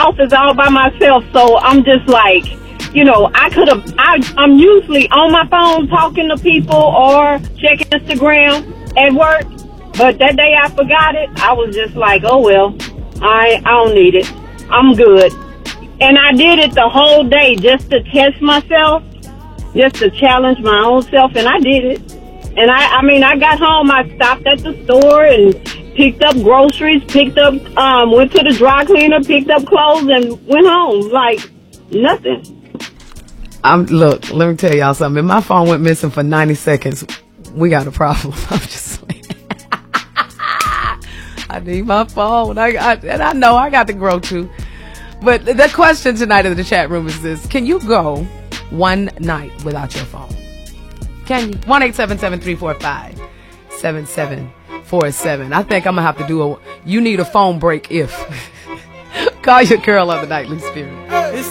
house is all by myself, so I'm just like, you know, I'm usually on my phone talking to people or checking Instagram at work. But that day I forgot it. I was just like, oh, well, I don't need it. I'm good. And I did it the whole day just to test myself, just to challenge my own self, and I did it. And I got home, I stopped at the store and picked up groceries, went to the dry cleaner, picked up clothes, and went home like nothing. Look, let me tell y'all something. If my phone went missing for 90 seconds, we got a problem. I'm just saying. I need my phone. I know I got to grow too. But the question tonight in the chat room is this. Can you go one night without your phone? Can you? 1-877-345-7747. I think I'm going to have to do you need a phone break if. Call your girl on the Nightly Spirit.